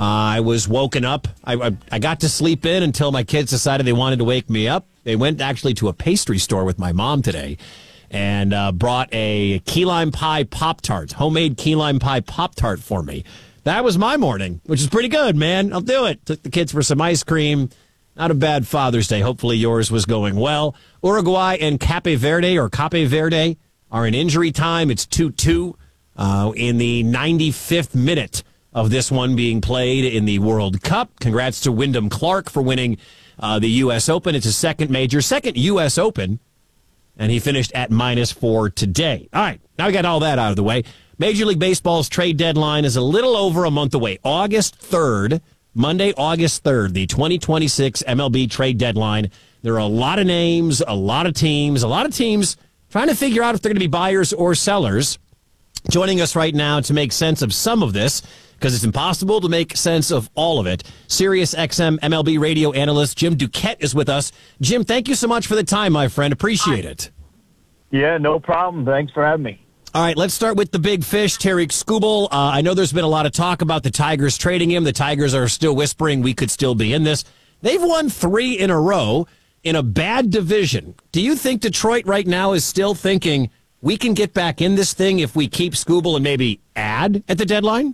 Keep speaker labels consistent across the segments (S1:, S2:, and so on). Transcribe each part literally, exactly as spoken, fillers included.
S1: Uh, I was woken up. I, I, I got to sleep in until my kids decided they wanted to wake me up. They went actually to a pastry store with my mom today and uh, brought a key lime pie Pop-Tart, homemade key lime pie Pop-Tart for me. That was my morning, which is pretty good, man. I'll do it. Took the kids for some ice cream. Not a bad Father's Day. Hopefully yours was going well. Uruguay and Cape Verde or Cape Verde are in injury time. It's two two uh, in the ninety-fifth minute of this one being played in the World Cup. Congrats to Wyndham Clark for winning uh, the U S Open. It's his second major, second U S Open, and he finished at minus four today. All right, now we got all that out of the way. Major League Baseball's trade deadline is a little over a month away. August third, Monday, August third, the twenty twenty-six M L B trade deadline. There are a lot of names, a lot of teams, a lot of teams trying to figure out if they're going to be buyers or sellers. Joining us right now to make sense of some of this, because it's impossible to make sense of all of it, Sirius X M M L B radio analyst Jim Duquette is with us. Jim, thank you so much for the time, my friend. Appreciate it.
S2: Yeah, no problem. Thanks for having me.
S1: All right, let's start with the big fish, Tarik Skubal. Uh, I know there's been a lot of talk about the Tigers trading him. The Tigers are still whispering we could still be in this. They've won three in a row in a bad division. Do you think Detroit right now is still thinking we can get back in this thing if we keep Skubal and maybe add at the deadline?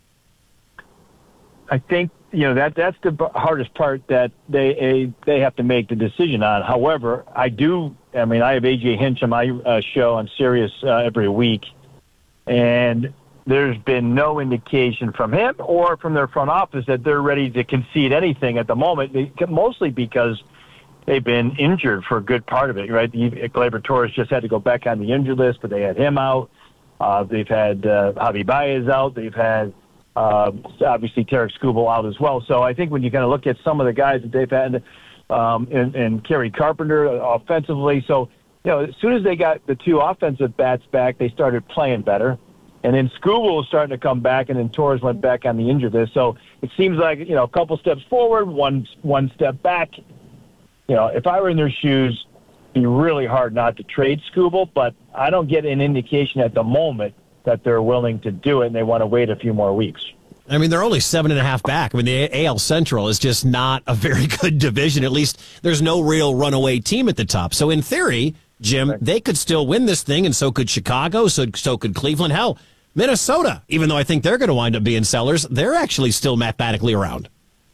S2: I think, you know, that that's the hardest part that they a, they have to make the decision on. However, I do, I mean, I have A J Hinch on my uh, show on Sirius uh, every week, and there's been no indication from him or from their front office that they're ready to concede anything at the moment, mostly because they've been injured for a good part of it, right? Gleyber Torres just had to go back on the injured list, but they had him out. Uh, they've had uh, Javi Baez out. They've had Uh, obviously, Tarik Skubal out as well. So I think when you kind of look at some of the guys that they've had, um, and, and Kerry Carpenter offensively, so, you know, as soon as they got the two offensive bats back, they started playing better. And then Skubal was starting to come back, and then Torres went back on the injured list. So it seems like, you know, a couple steps forward, one one step back. You know, if I were in their shoes, it'd be really hard not to trade Skubal, but I don't get an indication at the moment that they're willing to do it, and they want to wait a few more weeks.
S1: I mean, they're only seven and a half back. I mean, the A L Central is just not a very good division. At least there's no real runaway team at the top. So in theory, Jim, right, they could still win this thing, and so could Chicago, so, so could Cleveland. Hell, Minnesota, even though I think they're going to wind up being sellers, they're actually still mathematically around.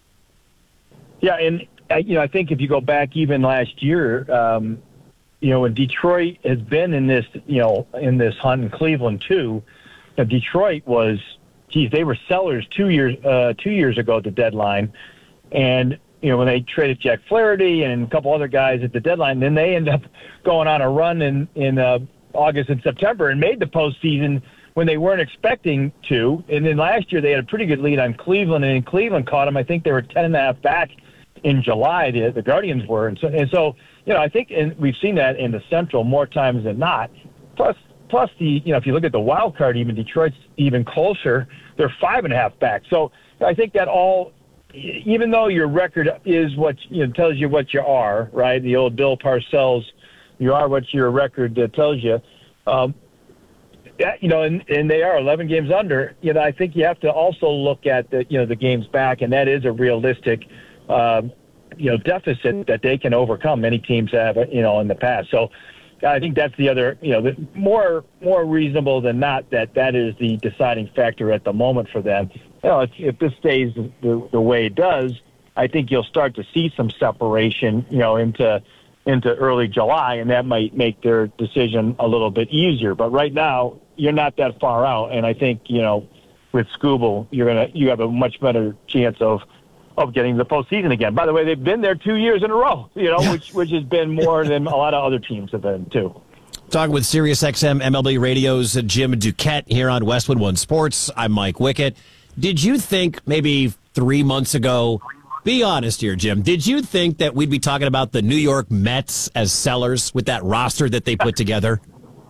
S2: Yeah, and, you know, I think if you go back even last year, um, you know, when Detroit has been in this, you know, in this hunt in Cleveland too, you know, Detroit was, geez, they were sellers two years, uh, two years ago at the deadline. And, you know, when they traded Jack Flaherty and a couple other guys at the deadline, then they end up going on a run in, in uh, August and September and made the postseason when they weren't expecting to. And then last year they had a pretty good lead on Cleveland, and Cleveland caught them. I think they were ten and a half back in July, the, the Guardians were. And so, and so, you know, I think and we've seen that in the Central more times than not. Plus, plus the, you know, if you look at the wild card, even Detroit's even closer. They're five and a half back. So I think that all, even though your record is what, you know, tells you what you are, right? The old Bill Parcells, you are what your record uh, tells you. Um, that, you know, and, and they are eleven games under. You know, I think you have to also look at the, you know, the games back, and that is a realistic Um, you know, deficit that they can overcome. Many teams have, you know, in the past. So I think that's the other, you know, the more more reasonable than not that that is the deciding factor at the moment for them. You know, if, if this stays the, the way it does, I think you'll start to see some separation, you know, into into early July, and that might make their decision a little bit easier. But right now, you're not that far out, and I think, you know, with Skubal, you're gonna you have a much better chance of of getting the postseason again. By the way, they've been there two years in a row, you know, yeah. which which has been more than a lot of other teams have been too.
S1: Talking with Sirius X M M L B Radio's Jim Duquette here on Westwood One Sports. I'm Mike Wickett. Did you think maybe three months ago, be honest here, Jim, did you think that we'd be talking about the New York Mets as sellers with that roster that they put together?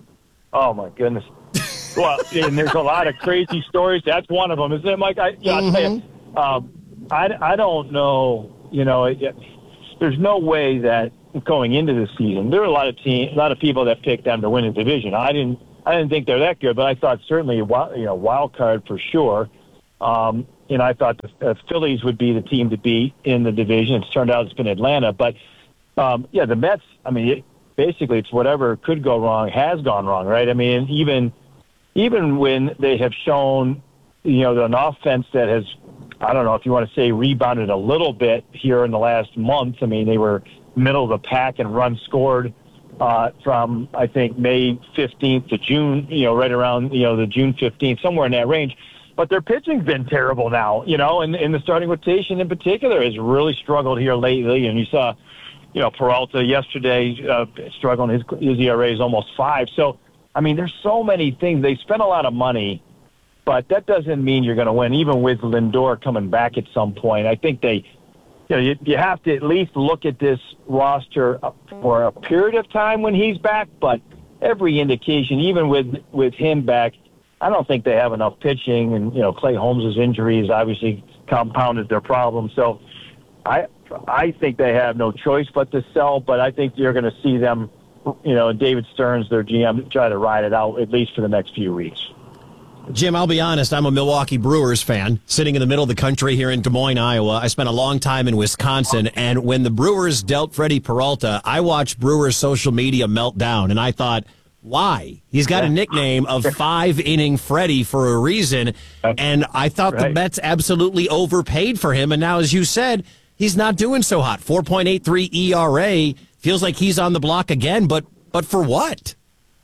S2: Oh, my goodness. Well, and there's a lot of crazy stories. That's one of them, isn't it, Mike? I, yeah, mm-hmm. I'll tell you, um, I, I don't know, you know, it, it, there's no way that going into the season, there were a lot of team, a lot of people that picked them to win the division. I didn't, I didn't think they're that good, but I thought certainly, you know, wild card for sure. Um, you know, I thought the uh, Phillies would be the team to beat in the division. It's turned out it's been Atlanta. But, um, yeah, the Mets, I mean, it, basically it's whatever could go wrong has gone wrong, right? I mean, even even when they have shown, you know, an offense that has, I don't know if you want to say rebounded a little bit here in the last month. I mean, they were middle of the pack and runs scored uh, from, I think, May fifteenth to June, you know, right around, you know, the June fifteenth, somewhere in that range. But their pitching's been terrible now, you know, and, and the starting rotation in particular has really struggled here lately. And you saw, you know, Peralta yesterday uh, struggling. His, his E R A is almost five. So, I mean, there's so many things. They spent a lot of money, but that doesn't mean you're going to win, even with Lindor coming back at some point. I think they, you know, you, you have to at least look at this roster for a period of time when he's back. But every indication, even with with him back, I don't think they have enough pitching. And, you know, Clay Holmes' injuries obviously compounded their problem. So I I think they have no choice but to sell. But I think you're going to see them, you know, David Stearns, their G M, try to ride it out at least for the next few weeks.
S1: Jim, I'll be honest, I'm a Milwaukee Brewers fan, sitting in the middle of the country here in Des Moines, Iowa. I spent a long time in Wisconsin, and when the Brewers dealt Freddie Peralta, I watched Brewers social media melt down, and I thought, why? He's got a nickname of five-inning Freddie for a reason, and I thought right. the Mets absolutely overpaid for him, and now, as you said, he's not doing so hot. four point eight three E R A, feels like he's on the block again, but but for what?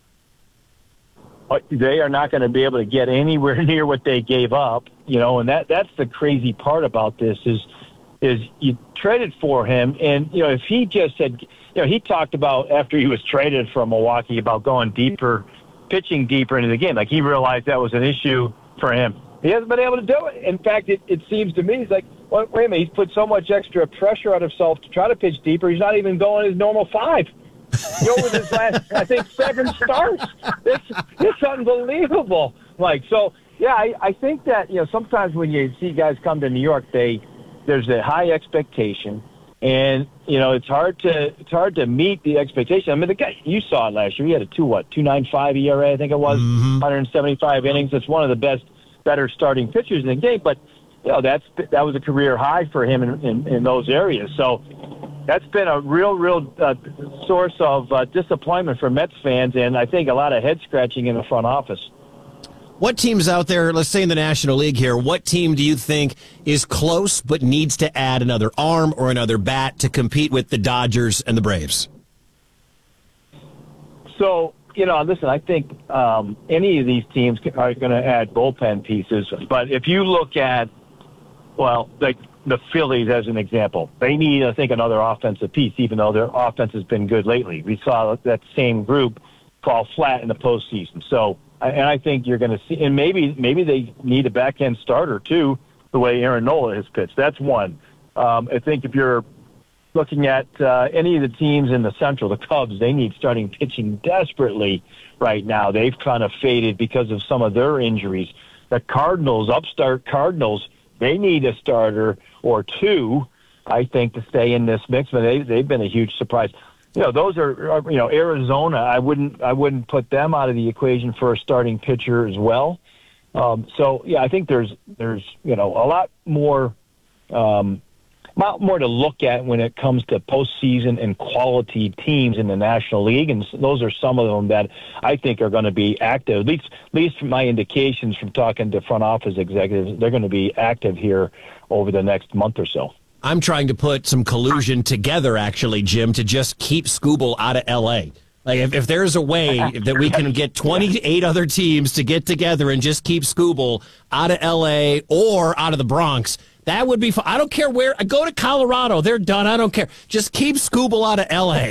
S2: They are not going to be able to get anywhere near what they gave up, you know, and that that's the crazy part about this is is you traded for him, and, you know, if he just had, you know, he talked about after he was traded from Milwaukee about going deeper, pitching deeper into the game. Like, he realized that was an issue for him. He hasn't been able to do it. In fact, it, it seems to me, he's like, well, wait a minute, he's put so much extra pressure on himself to try to pitch deeper, he's not even going his normal five. You know, with his last, I think, seven starts. It's, it's unbelievable. Like, so, yeah, I, I think that, you know, sometimes when you see guys come to New York, they there's a high expectation, and, you know, it's hard to it's hard to meet the expectation. I mean, the guy, you saw it last year. He had a two, what, two point nine five E R A, I think it was, mm-hmm. one hundred seventy-five innings. It's one of the best, better starting pitchers in the game. But, you know, that's that was a career high for him in, in, in those areas. So, that's been a real, real uh, source of uh, disappointment for Mets fans, and I think a lot of head-scratching in the front office.
S1: What teams out there, let's say in the National League here, what team do you think is close but needs to add another arm or another bat to compete with the Dodgers and the Braves?
S2: So, you know, listen, I think um, any of these teams are going to add bullpen pieces, but if you look at, well, like, the Phillies, as an example, they need, I think, another offensive piece, even though their offense has been good lately. We saw that same group fall flat in the postseason. So, and I think you're going to see, and maybe maybe they need a back end starter too, the way Aaron Nola has pitched. That's one. Um, I think if you're looking at uh, any of the teams in the Central, the Cubs, they need starting pitching desperately right now. They've kind of faded because of some of their injuries. The Cardinals, upstart Cardinals, they need a starter or two, I think, to stay in this mix. But they they've been a huge surprise. You know, those are, are you know Arizona. I wouldn't I wouldn't put them out of the equation for a starting pitcher as well. Um, so yeah, I think there's there's you know a lot more um, lot more to look at when it comes to postseason and quality teams in the National League, and those are some of them that I think are going to be active. At least, at least from my indications from talking to front office executives, they're going to be active here over the next month or so.
S1: I'm trying to put some collusion together, actually, Jim, to just keep Skubal out of L A. Like, if, if there's a way that we can get twenty-eight other teams to get together and just keep Skubal out of L A or out of the Bronx, that would be fun. I don't care where. I go to Colorado. They're done. I don't care. Just keep Skubal out of L A.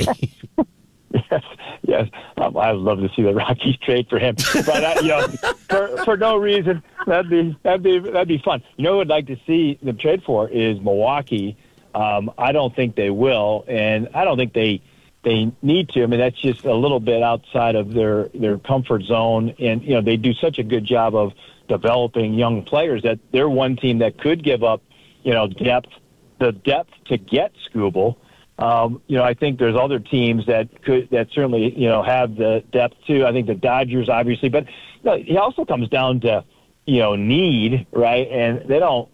S2: Yes, yes. Um, I would love to see the Rockies trade for him, but uh, you know, for for no reason. That'd be that'd be that'd be fun. You know, what I'd like to see them trade for is Milwaukee. Um, I don't think they will, and I don't think they they need to. I mean, that's just a little bit outside of their their comfort zone, and you know, they do such a good job of developing young players that they're one team that could give up, you know, depth, the depth to get Skubal. Um, you know, I think there's other teams that could, that certainly, you know, have the depth too. I think the Dodgers, obviously, but you know, it also comes down to, you know, need, right? And they don't,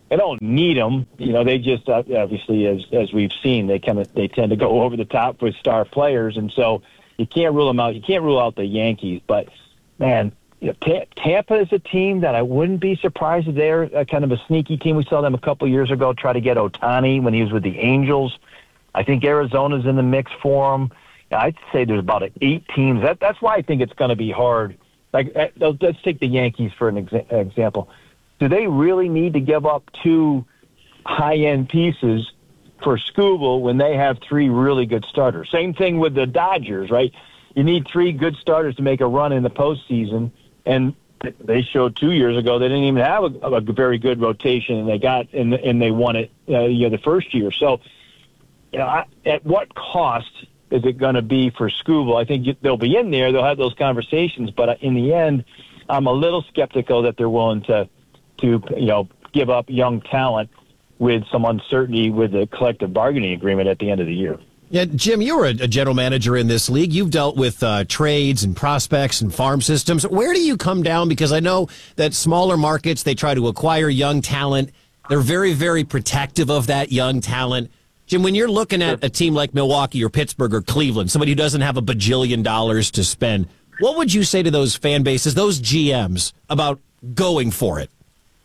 S2: they don't need them. You know, they just uh, obviously, as as we've seen, they kind of they tend to go over the top with star players, and so you can't rule them out. You can't rule out the Yankees, but man, you know, T- Tampa is a team that I wouldn't be surprised if they're a kind of a sneaky team. We saw them a couple years ago try to get Ohtani when he was with the Angels. I think Arizona's in the mix for them. I'd say there's about eight teams. That, that's why I think it's going to be hard. Like, let's take the Yankees for an exa- example. Do they really need to give up two high-end pieces for Skubal when they have three really good starters? Same thing with the Dodgers, right? You need three good starters to make a run in the postseason, and they showed two years ago they didn't even have a, a very good rotation, and they got and and they won it uh, you know, the first year. So, you know, I, at what cost is it going to be for Skubal? I think they'll be in there. They'll have those conversations. But in the end, I'm a little skeptical that they're willing to, to you know, give up young talent with some uncertainty with the collective bargaining agreement at the end of the year.
S1: Yeah, Jim, you were a, a general manager in this league. You've dealt with uh, trades and prospects and farm systems. Where do you come down? Because I know that smaller markets, they try to acquire young talent. They're very, very protective of that young talent. Jim, when you're looking at a team like Milwaukee or Pittsburgh or Cleveland, somebody who doesn't have a bajillion dollars to spend, what would you say to those fan bases, those G Ms, about going for it?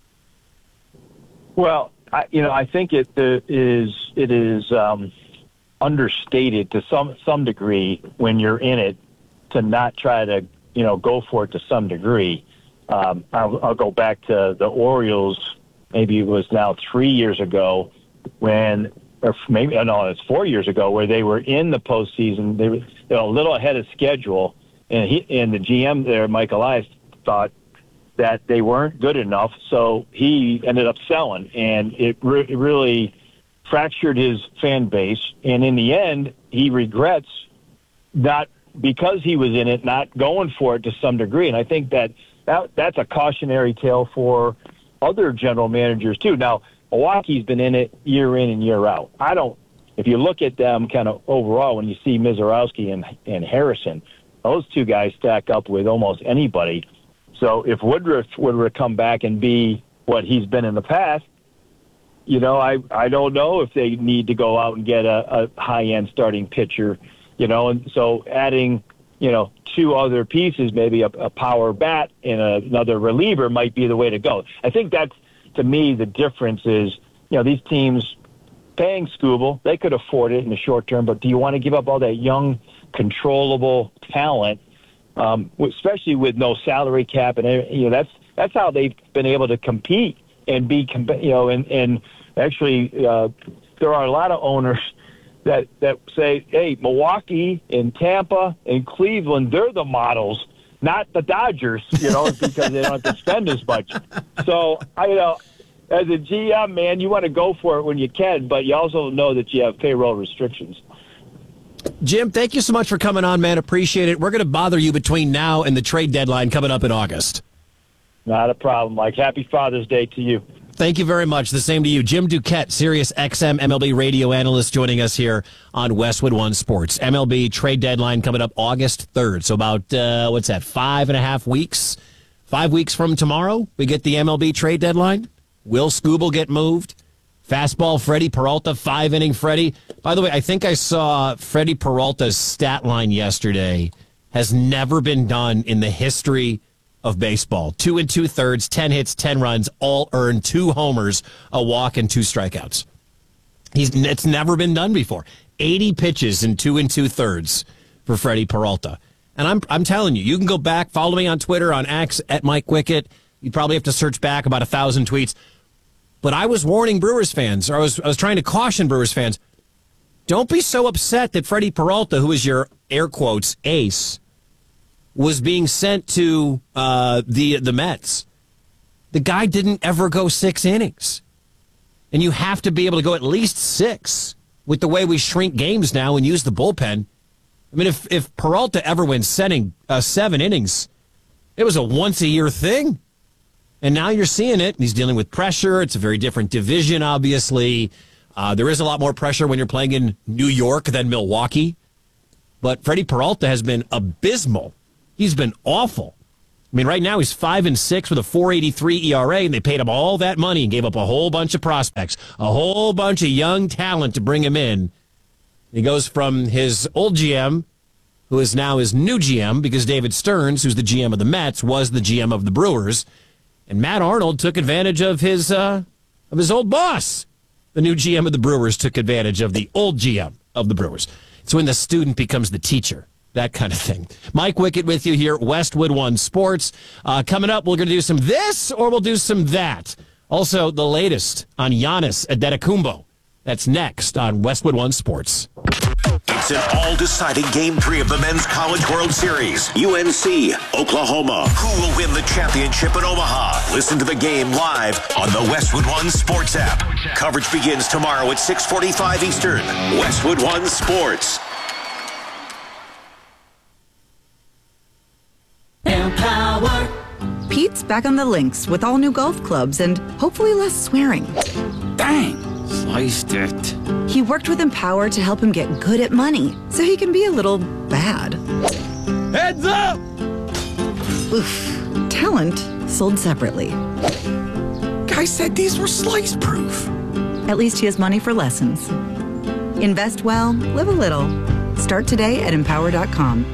S2: Well, I, you know, I think it uh, is it is um, understated to some some degree when you're in it to not try to you know go for it to some degree. Um, I'll, I'll go back to the Orioles. Maybe it was now three years ago when. Or maybe no, it's four years ago where they were in the postseason. They were, they were a little ahead of schedule, and he and the G M there, Mike Elias, thought that they weren't good enough, so he ended up selling, and it, re- it really fractured his fan base. And in the end, he regrets not because he was in it, not going for it to some degree. And I think that, that that's a cautionary tale for other general managers too. Now, Milwaukee's been in it year in and year out. I don't, if you look at them kind of overall, when you see Mizorowski and, and Harrison, those two guys stack up with almost anybody. So if Woodruff would come back and be what he's been in the past, you know, I, I don't know if they need to go out and get a, a high-end starting pitcher, you know, and so adding, you know, two other pieces, maybe a, a power bat and a, another reliever might be the way to go. I think that's, to me, the difference is, you know, these teams paying Skubal, they could afford it in the short term, but do you want to give up all that young, controllable talent, um, especially with no salary cap? And, you know, that's that's how they've been able to compete and be, you know, and, and actually uh, there are a lot of owners that, that say, hey, Milwaukee and Tampa and Cleveland, they're the models, not the Dodgers, you know, because they don't have to spend as much. So, I you know, as a G M, man, you want to go for it when you can, but you also know that you have payroll restrictions.
S1: Jim, thank you so much for coming on, man. Appreciate it. We're going to bother you between now and the trade deadline coming up in August.
S2: Not a problem, Mike. Happy Father's Day to you.
S1: Thank you very much. The same to you. Jim Duquette, Sirius X M M L B radio analyst, joining us here on Westwood One Sports. M L B trade deadline coming up August third. So about, uh, what's that, five and a half weeks? Five weeks from tomorrow, we get the M L B trade deadline. Will Skubal get moved? Fastball Freddie Peralta, five-inning Freddie. By the way, I think I saw Freddie Peralta's stat line yesterday has never been done in the history of baseball. Two and two-thirds, ten hits, ten runs, all earned, two homers, a walk, and two strikeouts. He's It's never been done before. eighty pitches in two and two-thirds for Freddie Peralta. And I'm I'm telling you, you can go back, follow me on Twitter, on X, at Mike Wickett. You probably have to search back about a thousand tweets. But I was warning Brewers fans, or I was I was trying to caution Brewers fans, don't be so upset that Freddie Peralta, who is your, air quotes, ace, was being sent to uh, the the Mets. The guy didn't ever go six innings. And you have to be able to go at least six with the way we shrink games now and use the bullpen. I mean, if, if Peralta ever went setting, uh, seven innings, it was a once-a-year thing. And now you're seeing it. He's dealing with pressure. It's a very different division, obviously. Uh, there is a lot more pressure when you're playing in New York than Milwaukee. But Freddie Peralta has been abysmal. He's been awful. I mean, right now he's five and six with a four eighty-three E R A, and they paid him all that money and gave up a whole bunch of prospects, a whole bunch of young talent to bring him in. He goes from his old G M, who is now his new G M, because David Stearns, who's the G M of the Mets, was the G M of the Brewers, and Matt Arnold took advantage of his uh, of his old boss. The new G M of the Brewers took advantage of the old G M of the Brewers. It's when the student becomes the teacher, that kind of thing. Mike Wickett with you here, Westwood One Sports. Uh, coming up, we're going to do some this or we'll do some that. Also, the latest on Giannis Antetokounmpo. That's next on Westwood One Sports.
S3: It's an all-deciding Game three of the Men's College World Series. U N C, Oklahoma. Who will win the championship in Omaha? Listen to the game live on the Westwood One Sports app. Coverage begins tomorrow at six forty-five Eastern. Westwood One Sports.
S4: Empower.
S5: Pete's back on the links with all new golf clubs and hopefully less swearing.
S4: Dang, sliced it.
S5: He worked with Empower to help him get good at money so he can be a little bad.
S4: Heads up!
S5: Oof. Talent sold separately.
S4: Guy said these were slice proof.
S5: At least he has money for lessons. Invest well, live a little. Start today at empower dot com.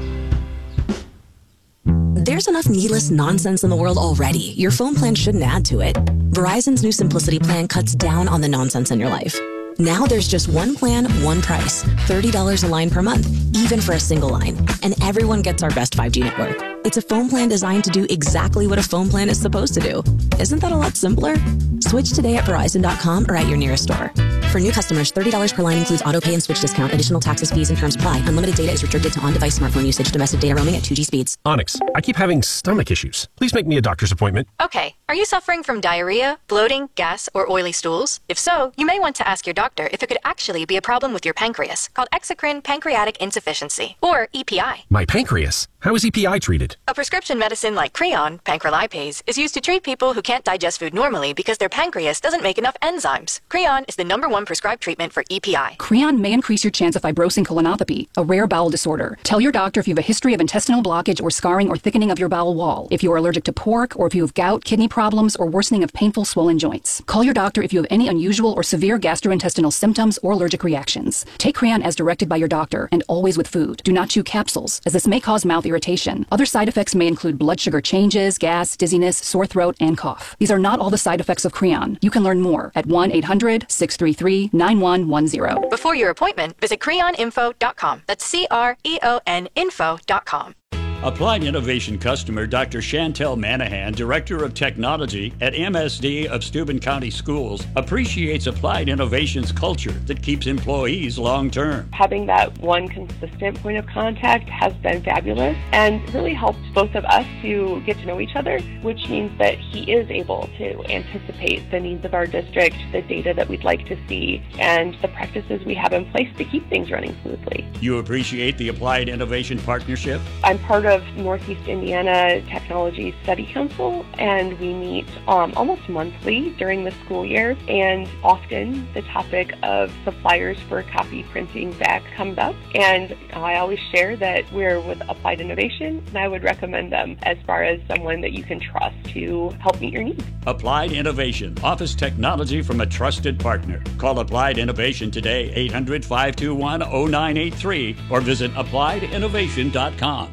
S6: There's enough needless nonsense in the world already. Your phone plan shouldn't add to it. Verizon's new Simplicity plan cuts down on the nonsense in your life. Now there's just one plan, one price. thirty dollars a line per month, even for a single line. And everyone gets our best five G network. It's a phone plan designed to do exactly what a phone plan is supposed to do. Isn't that a lot simpler? Switch today at verizon dot com or at your nearest store. For new customers, thirty dollars per line includes auto pay and switch discount. Additional taxes, fees, and terms apply. Unlimited data is restricted to on-device smartphone usage. Domestic data roaming at two G speeds.
S7: Onyx, I keep having stomach issues. Please make me a doctor's appointment.
S8: Okay. Are you suffering from diarrhea, bloating, gas, or oily stools? If so, you may want to ask your doctor if it could actually be a problem with your pancreas, called exocrine pancreatic insufficiency, or E P I.
S7: My pancreas? How is E P I treated?
S8: A prescription medicine like Creon, pancrelipase, is used to treat people who can't digest food normally because their pancreas doesn't make enough enzymes. Creon is the number one prescribed treatment for E P I.
S9: Creon may increase your chance of fibrosing colonopathy, a rare bowel disorder. Tell your doctor if you have a history of intestinal blockage or scarring or thickening of your bowel wall, if you are allergic to pork, or if you have gout, kidney problems, or worsening of painful swollen joints. Call your doctor if you have any unusual or severe gastrointestinal symptoms or allergic reactions. Take Creon as directed by your doctor, and always with food. Do not chew capsules, as this may cause mouth irritation. Other side effects may include blood sugar changes, gas, dizziness, sore throat, and cough. These are not all the side effects of Creon. You can learn more at one eight hundred, six three three, nine one one zero.
S8: Before your appointment, visit creon info dot com. That's C R E O N info dot com.
S10: Applied Innovation customer Doctor Chantel Manahan, Director of Technology at M S D of Steuben County Schools, appreciates Applied Innovation's culture that keeps employees long-term.
S11: Having that one consistent point of contact has been fabulous and really helped both of us to get to know each other, which means that he is able to anticipate the needs of our district, the data that we'd like to see, and the practices we have in place to keep things running smoothly.
S10: You appreciate the Applied Innovation partnership?
S11: I'm part of Northeast Indiana Technology Study Council, and we meet um, almost monthly during the school year, and often the topic of suppliers for copy printing back comes up, and I always share that we're with Applied Innovation, and I would recommend them as far as someone that you can trust to help meet your needs.
S10: Applied Innovation, office technology from a trusted partner. Call Applied Innovation today, eight hundred, five two one, zero nine eight three, or visit applied innovation dot com.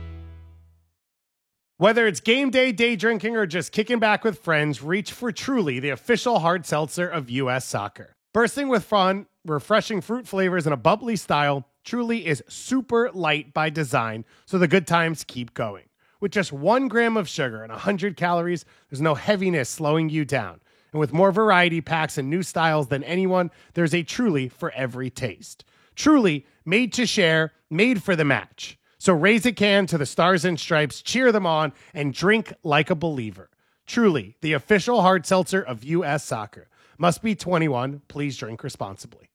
S12: Whether it's game day, day drinking, or just kicking back with friends, reach for Truly, the official hard seltzer of U S Soccer. Bursting with fun, refreshing fruit flavors, and a bubbly style, Truly is super light by design, so the good times keep going. With just one gram of sugar and one hundred calories, there's no heaviness slowing you down. And with more variety packs and new styles than anyone, there's a Truly for every taste. Truly, made to share, made for the match. So raise a can to the Stars and Stripes, cheer them on, and drink like a believer. Truly, the official hard seltzer of U S Soccer. Must be twenty-one. Please drink responsibly.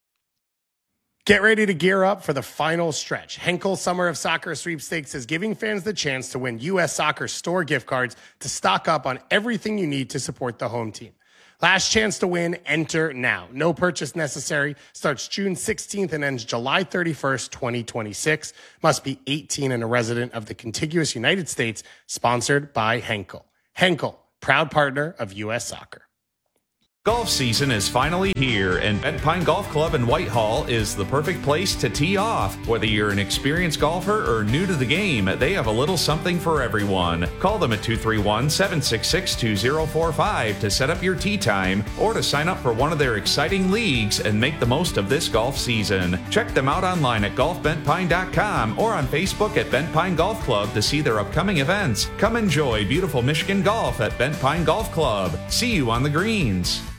S12: Get ready to gear up for the final stretch. Henkel Summer of Soccer Sweepstakes is giving fans the chance to win U S Soccer store gift cards to stock up on everything you need to support the home team. Last chance to win, enter now. No purchase necessary. Starts June sixteenth and ends July thirty-first, twenty twenty-six. Must be eighteen and a resident of the contiguous United States. Sponsored by Henkel. Henkel, proud partner of U S Soccer.
S13: Golf season is finally here, and Bent Pine Golf Club in Whitehall is the perfect place to tee off. Whether you're an experienced golfer or new to the game, they have a little something for everyone. Call them at two three one, seven six six, two zero four five to set up your tee time or to sign up for one of their exciting leagues and make the most of this golf season. Check them out online at golf bent pine dot com or on Facebook at Bent Pine Golf Club to see their upcoming events. Come enjoy beautiful Michigan golf at Bent Pine Golf Club. See you on the greens.